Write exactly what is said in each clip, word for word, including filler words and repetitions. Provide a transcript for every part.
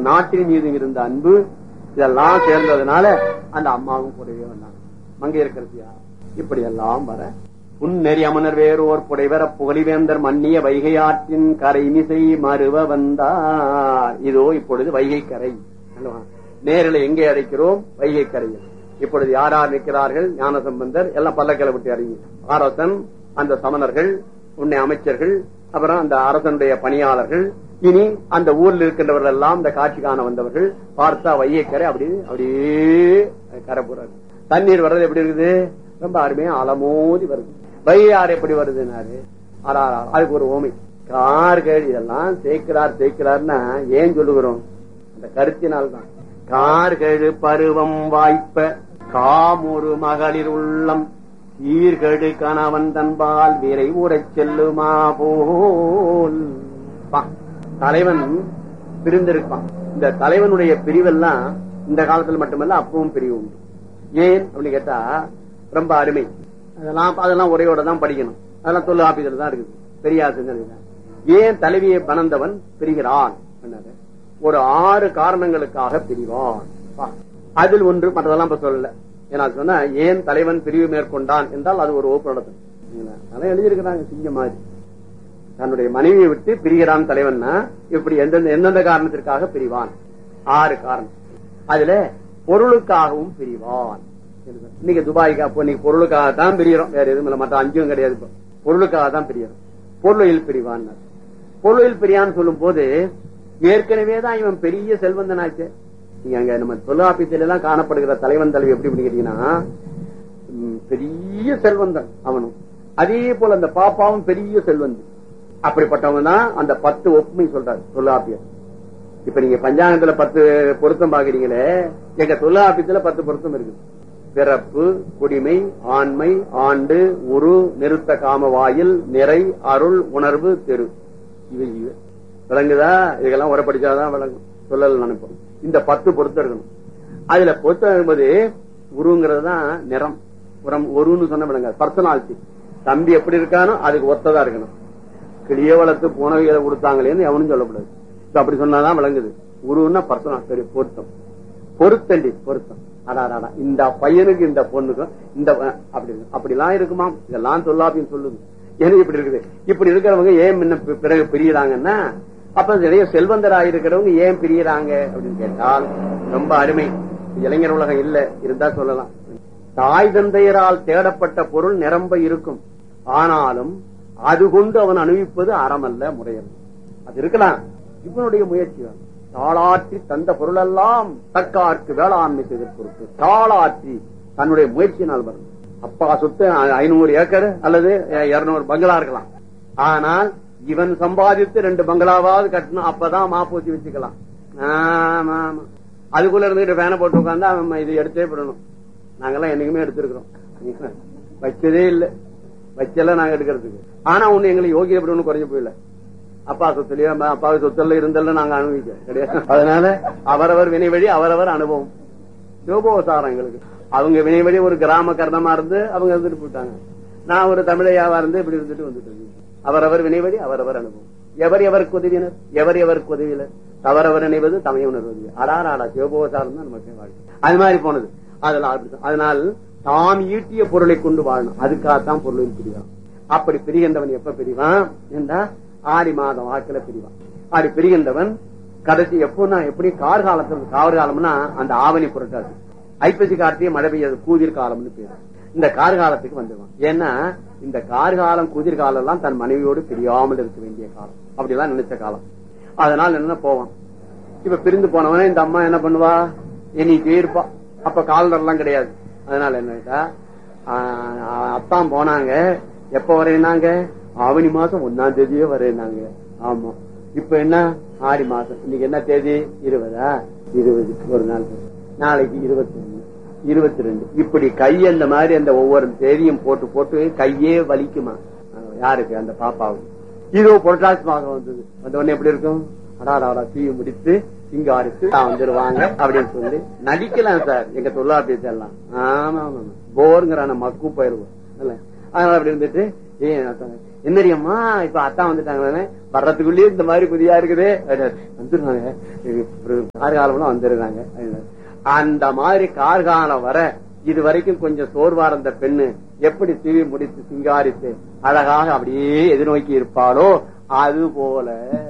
நாட்டின் மீது இருந்த அன்பு இதெல்லாம் சேர்ந்ததுனால அந்த அம்மாவும் கூடவே வந்தாங்க. மங்கையர்க்கரசியா இப்படி எல்லாம் வர புன்னெறி அமனர் வேறோர் புடைவர புகழிவேந்தர் மன்னிய வைகை ஆற்றின் கரை மிசை மறுவ வந்தார். இதோ இப்பொழுது வைகை கரை நேரில் எங்கே அடைக்கிறோம்? வைகை கரையில். இப்பொழுது யார் யார் நிற்கிறார்கள்? ஞானசம்பந்தர் எல்லாம் பல்லக்கில விட்டு அறிஞர், அரசன், அந்த சமணர்கள், உன்னை அமைச்சர்கள், அப்புறம் அந்த அரசனுடைய பணியாளர்கள், இனி அந்த ஊரில் இருக்கின்றவர்கள் எல்லாம் இந்த காட்சி காண வந்தவர்கள். பார்த்தா வைகை கரை அப்படி அப்படியே கரை போறாரு. தண்ணீர் வர்றது எப்படி இருக்குது? ரொம்ப அருமையா அலமோதி வருது. வையாறு எப்படி வருதுன்னாரு. அதுக்கு ஒரு ஓமை கார்கள் இதெல்லாம் சேர்க்கிறார் சேர்க்கிறார்னா ஏன் சொல்லுகிறோம்? அந்த கருத்தினால்தான். கார்கழு பருவம் வாய்ப்ப காமொரு மகளிர் உள்ளம் ஈர்கழு கணவன் தன்பால் விரை ஊடச் செல்லுமா போல். தலைவன் பிரிந்திருப்பான். இந்த தலைவனுடைய பிரிவெல்லாம் இந்த காலத்துல மட்டுமல்ல அப்பவும் பிரிவு உண்டு. ஏன் அப்படின்னு கேட்டா ரொம்ப அருமை. அதெல்லாம் அதெல்லாம் உரையோட தான் படிக்கணும். அதெல்லாம் தொழில் ஆபீஸ்ல தான் இருக்குது. பெரிய ஆசிரியர் ஏன் தலைவியை பணந்தவன் பிரிகிறான்? ஒரு ஆறு காரணங்களுக்காக பிரிவான். அதில் ஒன்று மற்றதெல்லாம் இப்ப சொல்லல. ஏன்னா சொன்னா ஏன் தலைவன் பிரிவு மேற்கொண்டான் என்றால் அது ஒரு ஓப்பு நடத்தும். அதான் எழுதியிருக்கிறாங்க சிங்க மாதிரி. தன்னுடைய மனைவியை விட்டு பிரிகிறான் தலைவன்னா இப்படி எந்தெந்த எந்தெந்த காரணத்திற்காக பிரிவான்? ஆறு காரணம். அதுல பொருளுக்காகவும் பிரிவான். இன்னைக்கு துபாய்க்கு அப்போ இன்னைக்கு பொருளுக்காகத்தான் பிரிகிறோம், வேற எதுவும் இல்லை. மற்ற அஞ்சும் கிடையாது. இப்போ பொருளுக்காக தான் பிரிகிறோம். பொருளில் பிரிவான். பொருளில் பிரியான்னு சொல்லும் போது ஏற்கனவேதான் இவன் பெரிய செல்வந்தனாச்சு. நீங்க அங்க நம்ம தொழிலாபீசில எல்லாம் காணப்படுகிற தலைவன் தலைவி எப்படி கேட்டீங்கன்னா பெரிய செல்வந்தன் அவனும். அதே போல அந்த பாப்பாவும் பெரிய செல்வந்தி. அப்படிப்பட்டவங்க தான் அந்த பத்து ஒப்புமை சொல்றாரு தொழிலாபியர். இப்ப நீங்க பஞ்சாங்கத்துல பத்து பொருத்தம் பாக்குறீங்களே, எங்க தொழிலாபீசில பத்து பொருத்தம் இருக்குது. பிறப்பு, குடிமை, ஆண்மை, ஆண்டு, உரு, நிறுத்த காமவாயில், நிறை, அருள், உணர்வு, தெரு. இவை இவை விளங்குதா? இதுக்கெல்லாம் உரை படிச்சாதான் விளங்கும். சொல்லல நினைப்போம். இந்த பத்து பொருத்தம் இருக்கணும். அதுல பொருத்தம் என்பது உருங்கிறது தான் நிறம். உரம் ஒருன்னு சொன்ன விளங்க பர்சனாலிட்டி. தம்பி எப்படி இருக்கானோ அதுக்கு ஒத்ததா இருக்கணும். கிளிய வளர்த்து போனவைகளை கொடுத்தாங்களேன்னு எவனும் சொல்லக்கூடாது. அப்படி சொன்னாதான் விளங்குது. உருன்னா பர்சனால் பெரிய பொருத்தம். பொருத்தண்டி பொருத்தம். அடாடா இந்த பையனுக்கு இந்த பொண்ணுக்கும் இந்த அப்படி அப்படிலாம் இருக்குமாம். இதெல்லாம் சொல்லாப்பின்னு சொல்லுது. எனக்கு இப்படி இருக்குது. இப்படி இருக்கிறவங்க ஏன் முன்ன பிறகு பிரியறாங்கன்னா அப்ப நிறைய செல்வந்தராக இருக்கிறவங்க ஏன் பிரியறாங்க அப்படின்னு கேட்டால் ரொம்ப அருமை. இளைஞர் உலகம் இல்ல இருந்தா சொல்லலாம். தாய் தந்தையரால் தேடப்பட்ட பொருள் நிரம்ப இருக்கும். ஆனாலும் அது கொண்டு அவன் அனுபவிப்பது அறமல்ல, முறையல்ல. அது இருக்கலாம். இவனுடைய முயற்சி தாளாற்றி தந்த பொருள் எல்லாம் தற்காற்கு வேளாண்மை செய்த பொருட்டு தாளாற்றி தன்னுடைய முயற்சியினால் வரும். அப்பா சொத்து ஐநூறு ஏக்கர் அல்லது இருநூறு பங்களா இருக்கலாம். ஆனால் இவன் சம்பாதித்து ரெண்டு பங்களாவாவது கட்டணும். அப்பதான் மாப்பூச்சி வச்சுக்கலாம். ஆமா ஆமா அதுக்குள்ள இருந்துகிட்டு ஃபேனை போட்டு உட்கார்ந்தா அவன் இதை எடுத்தே போடணும். நாங்கெல்லாம் என்னைக்குமே எடுத்திருக்கிறோம். வச்சதே இல்லை. வச்செல்லாம் நாங்க எடுக்கிறதுக்கு. ஆனா ஒண்ணு எங்களுக்கு யோகியப்படணும் குறைஞ்சு போயில. அப்பா சொத்துலயோ அப்பா சொத்துல இருந்தெல்லாம் நாங்க அனுபவிக்க கிடையாது. அதனால அவரவர் வினை வழி அவரவர் அனுபவம். சிவபோசாரம் எங்களுக்கு. அவங்க வினை வழி ஒரு கிராம கர்ணமா இருந்து அவங்க இருந்துட்டு போயிட்டாங்க. நான் ஒரு தமிழையாவா இருந்து இப்படி இருந்துட்டு வந்துட்டு. அவரவர் வினை வழி அவரவர் அனுபவம். எவர் எவருக்கு உதவினர் எவர் எவருக்கு உதவியினர் தவறவர் நினைவது தமைய உணர்வது. அடாராடா சிவபோசாரம் தான் நமக்கு வாழ்க்கை. அது மாதிரி போனது. அதெல்லாம் அதனால் தாம் ஈட்டிய பொருளை கொண்டு வாழணும். அதுக்காகத்தான் பொருளில் பிரிவான். அப்படி பிரிகின்றவன் எப்ப பிரிவான் என்றா ஆடி மாதம் வாக்கில பிரிவான். அப்படி பிரிகின்றவன் கடைசி எப்போனா எப்படி கார்காலத்தில் காவல் காலம்னா அந்த ஆவணி புரட்டாது ஐப்பசி கார்த்திகை மழை பெய்யாது கூதிர் காலம்னு பேரு. இந்த கார்காலத்துக்கு வந்துடுவான். ஏன்னா இந்த கார்காலம் குதிர் காலம் எல்லாம் தன் மனைவியோடு பிரியாமல் இருக்க வேண்டிய காலம். அப்படிலாம் நினைச்ச காலம். அதனால என்ன போவான். இப்ப பிரிந்து போனவன இந்த அம்மா என்ன பண்ணுவா, எண்ணிட்டே இருப்பா. அப்ப காலண்டர் எல்லாம் கிடையாது. அதனால என்ன அத்தான் போனாங்க. எப்ப வரையினாங்க? ஆவணி மாசம் ஒன்னாம் தேதியே வரையினாங்க. ஆமா இப்ப என்ன ஆடி மாசம். இன்னைக்கு என்ன தேதி? இருபதா? இருபது ஒரு நாள். நாளைக்கு இருபத்தி ஒண்ணு இருபத்தி ரெண்டு. இப்படி கை அந்த மாதிரி அந்த ஒவ்வொரு தேதியும் போட்டு போட்டு கையே வலிக்குமா யாருக்கு? அந்த பாப்பாவுக்கு. இதோ புரட்டாசி மாதம் வந்தது. வந்த உடனே எப்படி இருக்கும்? அடாடா தீ முடித்து சிங்காரித்து வந்துருவாங்க அப்படின்னு சொல்லி நடிக்கலாம் சார் எங்க தொழிலாளர் எல்லாம். ஆமா ஆமா போருங்கிறான மக்கு போயிருவோம். அதனால அப்படி இருந்துட்டு என்னடியம்மா இப்ப அத்தான் வந்துட்டாங்க, வர்றதுக்குள்ளேயே இந்த மாதிரி புதியா இருக்குது வந்துருந்தாங்க, கார்காலம் வந்துருந்தாங்க. அந்த மாதிரி கார்காலம் வர இது வரைக்கும் கொஞ்சம் சோர்வா இருந்த பெண்ணு எப்படி தீவி முடித்து சிங்காரித்து அழகாக அப்படியே எதிர்நோக்கி இருப்பாளோ அது போல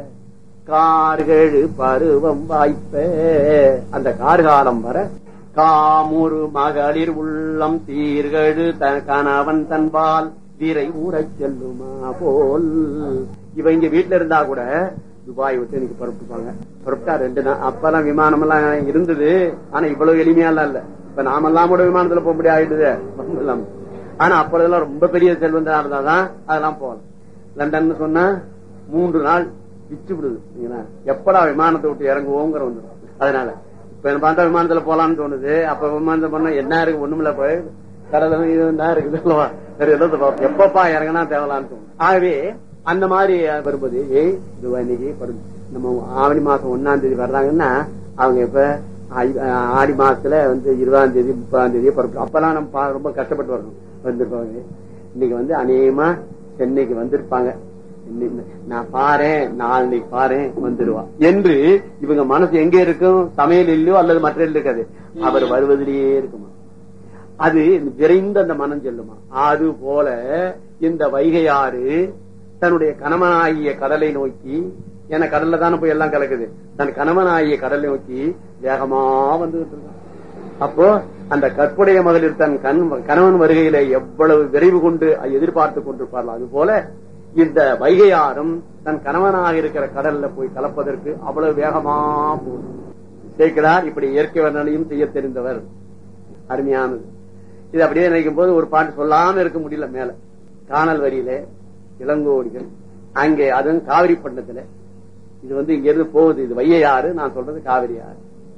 கார்கழு பருவம் வாய்ப்ப அந்த கார்காலம் வர காமுறு மகளிர் உள்ளம் தீர்கழு கணவன் தன்பால் வீரை ஊறச் செல்லுமா போல். இவ இங்க வீட்டுல இருந்தா கூட துபாய் விட்டு இன்னைக்கு புறப்புப்பாங்க. புறப்பட்டா ரெண்டு நாள் அப்பெல்லாம் விமானம் எல்லாம் இருந்தது, ஆனா இவ்வளவு எளிமையாலாம் இல்ல. இப்ப நாமெல்லாம் கூட விமானத்துல போக முடியாது ஆயிடுது. ஆனா அப்பொழுதெல்லாம் ரொம்ப பெரிய செல்வந்தா இருந்தாதான் அதெல்லாம் போகலாம். லண்டன் சொன்னா மூன்று நாள் பிச்சு விடுது. எப்படா விமானத்தை விட்டு இறங்குவோங்கிற வந்துடும். அதனால இப்ப பார்த்தா விமானத்துல போலான்னு தோணுது. அப்ப விமானத்தை போனா என்ன இருக்கு, ஒண்ணுமில்ல, போய் கடலும் இது இருக்குது அல்லவா, எப்பப்பா இறங்கினா தேவலான்னு தோணும். ஆகவே அந்த மாதிரி வரும்போது ஏய் இது இன்னைக்கு நம்ம ஆவணி மாசம் ஒன்னாம் தேதி வர்றாங்கன்னா அவங்க இப்ப ஆடி மாசத்துல வந்து இருபதாம் தேதி முப்பதாம் தேதி பிறப்பு. அப்பெல்லாம் நம்ம ரொம்ப கஷ்டப்பட்டு வரணும் வந்திருப்பாங்க. இன்னைக்கு வந்து அநேகமா சென்னைக்கு வந்திருப்பாங்க. நான் பாறேன் நாளைக்கு பாறேன் வந்துடுவா என்று இவங்க மனசு எங்க இருக்கும், சமையல் இல்லையோ அல்லது மற்ற இருக்காது, அவர் வருவதிலேயே இருக்குமா. அது விரைந்து அந்த மனம் செல்லுமா. அது போல இந்த வைகையாறு தன்னுடைய கணவனாகிய கடலை நோக்கி, ஏன்னா கடல்ல தானே போய் எல்லாம் கலக்குது, தன் கணவனாகிய கடலை நோக்கி வேகமா வந்துகிட்டு இருக்கான். அப்போ அந்த கற்புடைய மகளிர் தன் கண் கணவன் வருகையில எவ்வளவு விரைவு கொண்டு எதிர்பார்த்து கொண்டிருப்பார்கள், அது போல இந்த வைகையாரும் தன் கணவனாக இருக்கிற கடல்ல போய் கலப்பதற்கு அவ்வளவு வேகமா போகும். சேர்க்கிறார். இப்படி இயற்கை வர்ணனையும் செய்ய தெரிந்தவர். அருமையானது. இது அப்படியே நினைக்கும் போது ஒரு பாட்டு சொல்லாம இருக்க முடியல. மேல காணல் வரியில இளங்கோடிகள் அங்கே அதுவும் காவிரி பட்டணத்துல, இது வந்து இங்க இருந்து போகுது, இது வைகையாறு, நான் சொல்றது காவிரி ஆறு.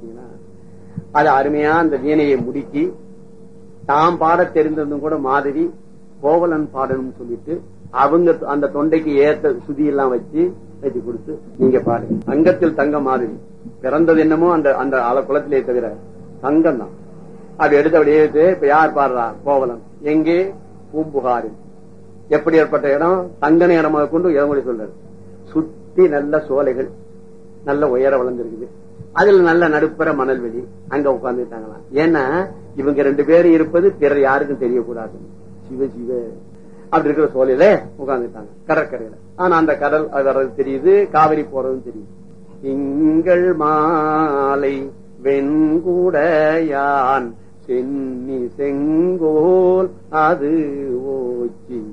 அது அருமையா அந்த வீணையை முடுக்கி தாம் பாட தெரிந்திருந்தும் கூட மாதவி கோவலன் பாடணும் சொல்லிட்டு அவங்க அந்த தொண்டைக்கு ஏத்த சுதி எல்லாம் வச்சு வச்சு கொடுத்து நீங்க பாருங்க. தங்கத்தில் தங்க மாதவி பிறந்தது என்னமோ அந்த அந்த அல குளத்திலே தவிர தங்கம் தான். அப்படி எடுத்து அப்படியே இப்ப யார் பாடுறா, கோவலன். எங்கே பூம்புகாரில் எப்படி ஏற்பட்ட இடம், தங்கன இடமாக கொண்டு இளங்கொடி சொல்றாரு. சுத்தி நல்ல சோலைகள், நல்ல உயர வளர்ந்துருக்குது, அதுல நல்ல நடுப்புற மணல்வெளி, அங்க உட்கார்ந்துட்டாங்களாம். ஏன்னா இவங்க ரெண்டு பேரும் இருப்பது பிறர் யாருக்கும் தெரியக்கூடாது. சிவ சிவ அப்படி இருக்கிற சோலையில உட்கார்ந்துட்டாங்க கடற்கரையில. ஆனா அந்த கடல் வர்றது தெரியுது, காவிரி போறதும் தெரியுது. திங்கள் மாலை வெண்குடையான் சென்னி செங்கோல் அது ஓச்சி